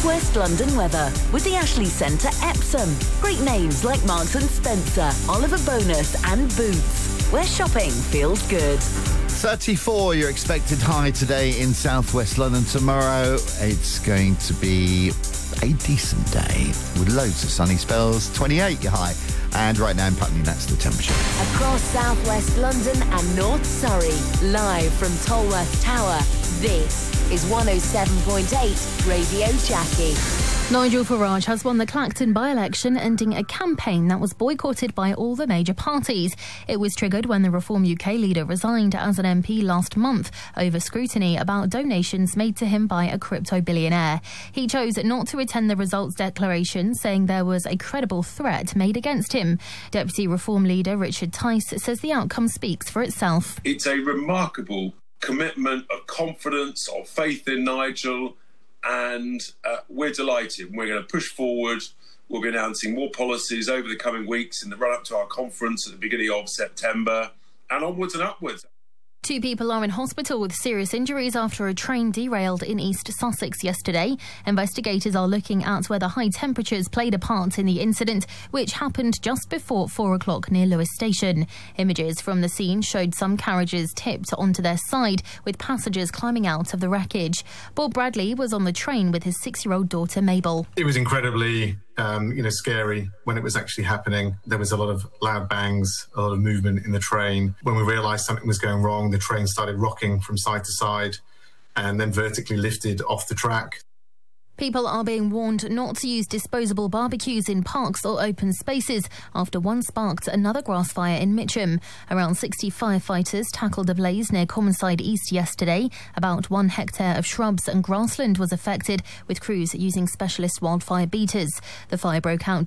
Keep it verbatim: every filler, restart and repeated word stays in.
South West London weather with the Ashley Centre Epsom. Great names like Marks and Spencer, Oliver Bonus and Boots, where shopping feels good. thirty-four, your expected high today in South West London. Tomorrow, it's going to be a decent day with loads of sunny spells. twenty-eight, your high. And right now in Putney, that's the temperature. Across South West London and North Surrey, live from Tolworth Tower, this is one oh seven point eight Radio Jackie. Nigel Farage has won the Clacton by-election, ending a campaign that was boycotted by all the major parties. It was triggered when the Reform U K leader resigned as an M P last month over scrutiny about donations made to him by a crypto billionaire. He chose not to attend the results declaration, saying there was a credible threat made against him. Deputy Reform leader Richard Tice says the outcome speaks for itself. It's a remarkable commitment of confidence, of faith in Nigel, and uh, we're delighted. We're going to push forward. We'll be announcing more policies over the coming weeks in the run-up to our conference at the beginning of September, and onwards and upwards. Two people are in hospital with serious injuries after a train derailed in East Sussex yesterday. Investigators are looking at whether high temperatures played a part in the incident, which happened just before four o'clock near Lewes Station. Images from the scene showed some carriages tipped onto their side, with passengers climbing out of the wreckage. Bob Bradley was on the train with his six-year-old daughter Mabel. It was incredibly Um, you know, scary when it was actually happening. There was a lot of loud bangs, a lot of movement in the train. When we realised something was going wrong, the train started rocking from side to side and then vertically lifted off the track. People are being warned not to use disposable barbecues in parks or open spaces after one sparked another grass fire in Mitcham. Around sixty firefighters tackled a blaze near Commonside East yesterday. About one hectare of shrubs and grassland was affected, with crews using specialist wildfire beaters. The fire broke out